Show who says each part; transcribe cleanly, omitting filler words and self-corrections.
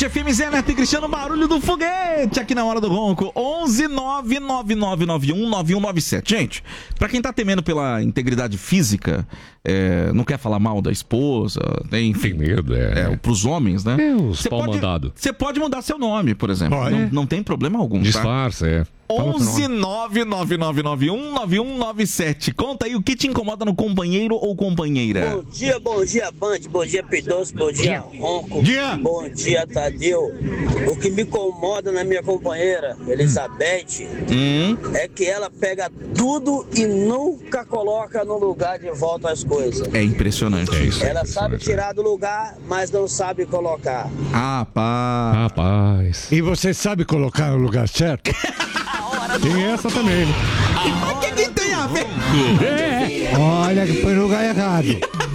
Speaker 1: FM Zé Neto e Cristiano, barulho do foguete aqui na Hora do Ronco. 11999919197. Gente, pra quem tá temendo pela integridade física, não quer falar mal da esposa, enfim,
Speaker 2: tem medo,
Speaker 1: pros homens, né?
Speaker 2: Os pau mandado.
Speaker 1: Você pode mudar seu nome, por exemplo. Não tem problema algum.
Speaker 2: Disfarça,
Speaker 1: 11999919197. Conta aí o que te incomoda no companheiro ou companheira.
Speaker 3: Bom dia, Band. Bom dia, P12. Bom dia, Ronco. Bom dia, Tadeu. O que me incomoda na minha companheira, Elizabeth, é que ela pega tudo e nunca coloca no lugar de volta as coisas.
Speaker 1: É impressionante isso.
Speaker 3: Ela sabe tirar do lugar, mas não sabe colocar.
Speaker 2: Rapaz.
Speaker 4: E você sabe colocar no lugar certo?
Speaker 2: Tem essa também, né?
Speaker 1: O que tem a ver?
Speaker 4: Olha que foi no lugar errado.